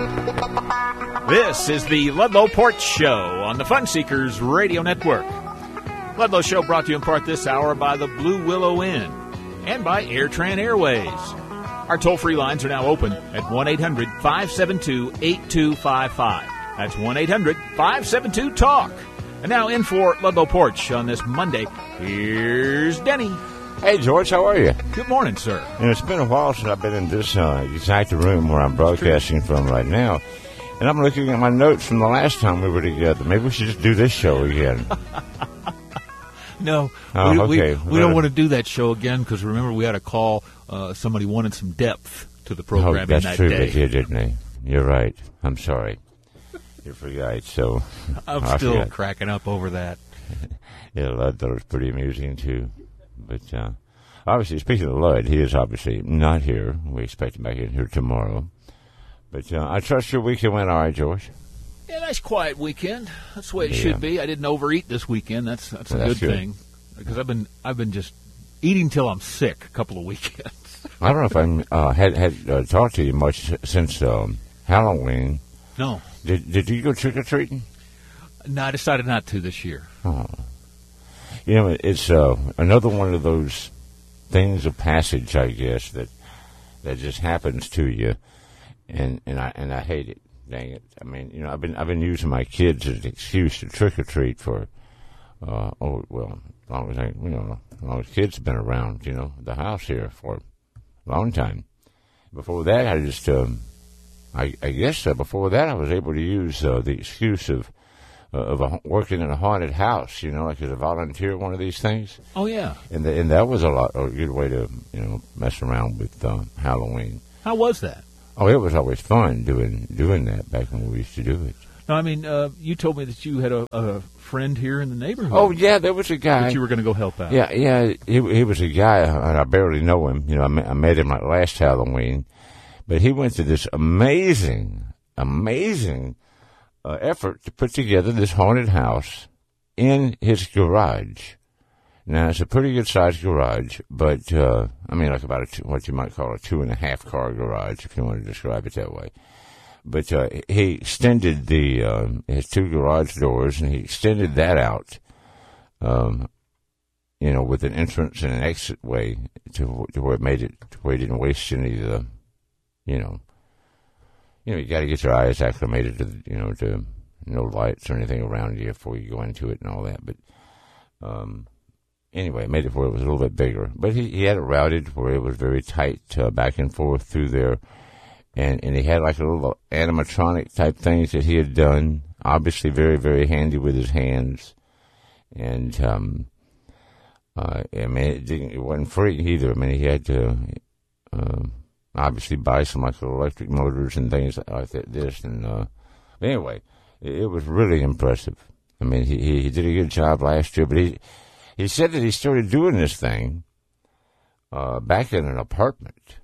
This is the Ludlow Porch Show on the Fun Seekers Radio Network. Ludlow Show brought to you in part this hour by the Blue Willow Inn and by AirTran Airways. Our toll-free lines are now open at 1-800-572-8255. That's 1-800-572-TALK. And now in for Ludlow Porch on this Monday, here's Denny. Hey, George, how are you? Good morning, sir. And it's been a while since I've been in this exact room where I'm broadcasting from right now. And I'm looking at my notes from the last time we were together. Maybe we should just do this show again. No, okay. we don't want to do that show again because remember we had a call. Somebody wanted some depth to the programming that's that true, day. They did, didn't they? You're right. I'm sorry. You forgot. So I'm still cracking up over that. Yeah, Lud thought it was pretty amusing too. But obviously, speaking of Lud, he is obviously not here. We expect him back in here tomorrow. But I trust your weekend went all right, George. Yeah, nice quiet weekend. That's the way it should be. I didn't overeat this weekend. That's a good thing because I've been just eating till I'm sick a couple of weekends. I don't know if I had talked to you much since Halloween. No. Did you go trick or treating? No, I decided not to this year. Oh. You know, it's another one of those things of passage, I guess, that just happens to you, and I hate it. Dang it! I mean, you know, I've been using my kids as an excuse to trick or treat for, as long as kids have been around, you know, the house here for a long time. Before that, I just, I guess before that, I was able to use the excuse of working in a haunted house, you know, like as a volunteer, one of these things. Oh yeah, and that was a good way to, you know, mess around with Halloween. How was that? Oh, it was always fun doing that back when we used to do it. No, I mean, you told me that you had a friend here in the neighborhood. Oh yeah, there was a guy that you were going to go help out. Yeah, he was a guy, and I barely know him. You know, I met him like last Halloween, but he went to this amazing effort to put together this haunted house in his garage. Now, it's a pretty good-sized garage, but, I mean, like about what you might call a 2.5-car garage, if you want to describe it that way. But he extended his 2 garage doors, and he extended that out, you know, with an entrance and an exit way to where it made it, to where he didn't waste any of the, you know, you got to get your eyes acclimated to, you know, to no lights or anything around you before you go into it and all that. But anyway, it made it where it was a little bit bigger. But he had it routed where it was very tight back and forth through there. And he had like a little animatronic type things that he had done, obviously very, very handy with his hands. And I mean, it wasn't free either. I mean, he had to obviously buy some like electric motors and things like this. And but anyway, it was really impressive. I mean, he did a good job last year, but he said that he started doing this thing back in an apartment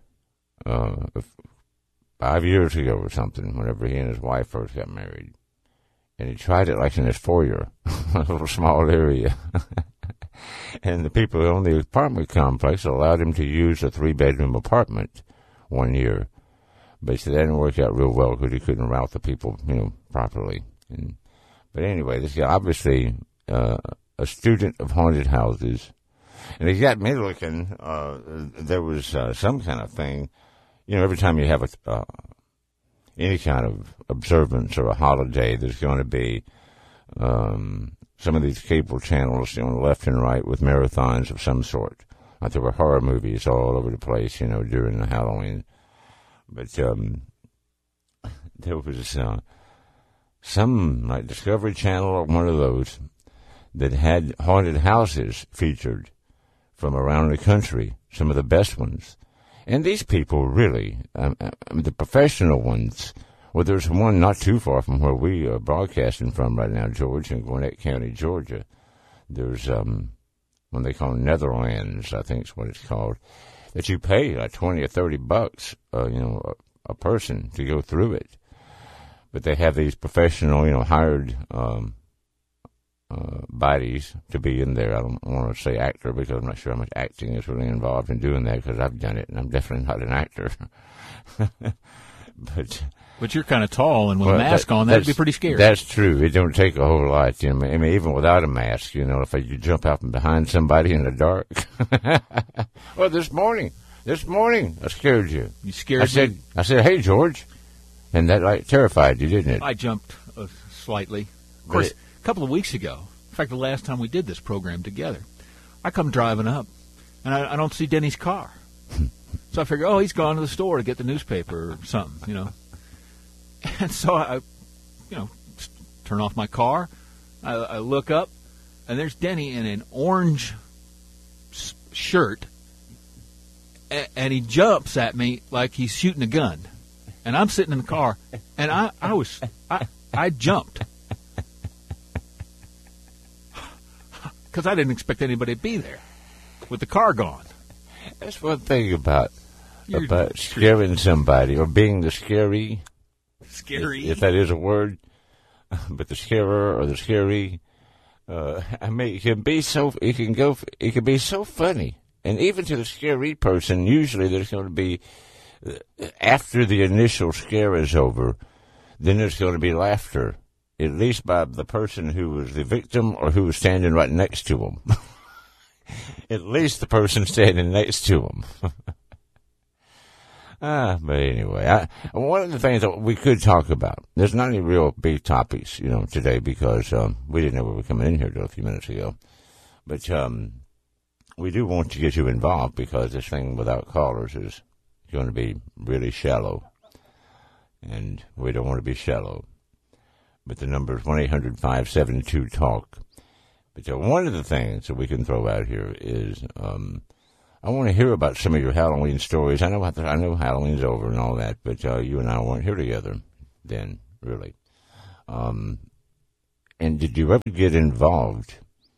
5 years ago or something, whenever he and his wife first got married. And he tried it like in his foyer, a little small area. And the people who owned the apartment complex allowed him to use a 3-bedroom apartment 1 year. But he said that didn't work out real well because he couldn't route the people, you know, properly. But anyway, this guy obviously a student of haunted houses. And he got me looking. There was some kind of thing. You know, every time you have any kind of observance or a holiday, there's going to be some of these cable channels, you know, left and right with marathons of some sort. Like there were horror movies all over the place, you know, during the Halloween. But there was some like Discovery Channel or one of those that had haunted houses featured from around the country, some of the best ones. And these people really, the professional ones, well, there's one not too far from where we are broadcasting from right now, George, in Gwinnett County, Georgia. There's one they call Netherlands, I think is what it's called, that you pay like $20 or $30, you know, a person to go through it. But they have these professional, you know, hired bodies to be in there. I don't want to say actor because I'm not sure how much acting is really involved in doing that because I've done it and I'm definitely not an actor. But you're kind of tall, and with a mask on, that'd be pretty scary. That's true. It don't take a whole lot. I mean, even without a mask, if you jump out from behind somebody in the dark. Well, this morning, I scared you. You scared me? I said, hey, George. And that terrified you, didn't it? I jumped slightly. Of course, a couple of weeks ago, in fact, the last time we did this program together, I come driving up, and I don't see Denny's car. So I figure, he's gone to the store to get the newspaper or something, And so I, turn off my car. I look up, and there's Denny in an orange shirt, and he jumps at me like he's shooting a gun. And I'm sitting in the car, and I jumped. Because I didn't expect anybody to be there with the car gone. That's one thing about scaring somebody or being the scary. Scary. If that is a word. But the scarer or the scary, it can be so funny. And even to the scary person, usually there's going to be, after the initial scare is over, then there's going to be laughter, at least by the person who was the victim or who was standing right next to him. At least the person standing next to him. But anyway, one of the things that we could talk about, there's not any real big topics, today because we didn't know we were coming in here till a few minutes ago. But we do want to get you involved because this thing without callers is going to be really shallow. And we don't want to be shallow. But the number is 1-800-572-TALK. But one of the things that we can throw out here is I want to hear about some of your Halloween stories. I know Halloween's over and all that, but you and I weren't here together then, really. And did you ever get involved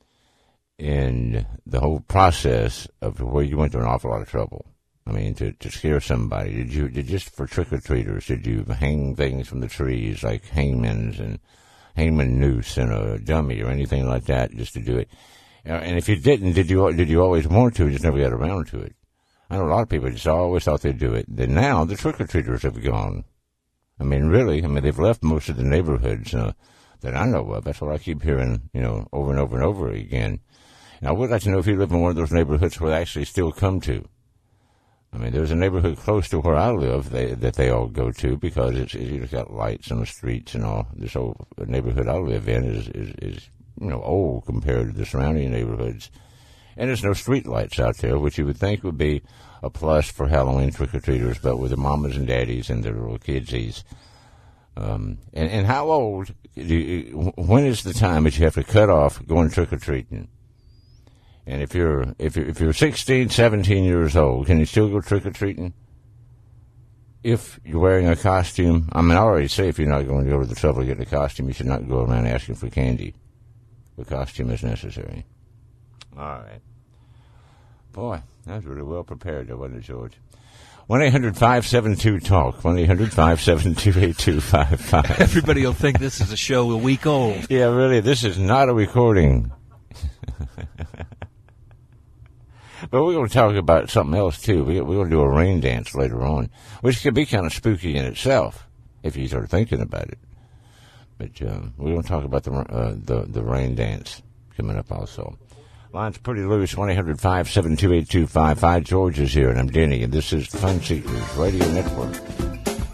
in the whole process of where you went through an awful lot of trouble? I mean, to scare somebody. Did you just for trick-or-treaters, did you hang things from the trees like hangman's and hangman noose and a dummy or anything like that just to do it? And if you didn't, did you always want to, just never got around to it? I know a lot of people just always thought they'd do it. Then now the trick-or-treaters have gone. I mean, really, they've left most of the neighborhoods that I know of. That's what I keep hearing, over and over and over again. And I would like to know if you live in one of those neighborhoods where they actually still come to. I mean, there's a neighborhood close to where I live that they all go to because it's got lights on the streets and all. This whole neighborhood I live in is old compared to the surrounding neighborhoods. And there's no street lights out there, which you would think would be a plus for Halloween trick-or-treaters, but with the mamas and daddies and their little kidsies. And how old, when is the time that you have to cut off going trick-or-treating? And if you're 16, 17 years old, can you still go trick-or-treating? If you're wearing a costume, I already say if you're not going to go to the trouble to get a costume, you should not go around asking for candy. The costume is necessary. All right. Boy, that was really well prepared, though, wasn't it, George? 1-800-572-TALK. 1-800-572-8255. Everybody will think this is a show a week old. Yeah, really, this is not a recording. But we're going to talk about something else, too. We're going to do a rain dance later on, which could be kind of spooky in itself, if you start thinking about it. But we're going to talk about the rain dance coming up also. Line's pretty loose, 1-800-572-8255. George is here, and I'm Denny, and this is the Fun Seekers Radio Network.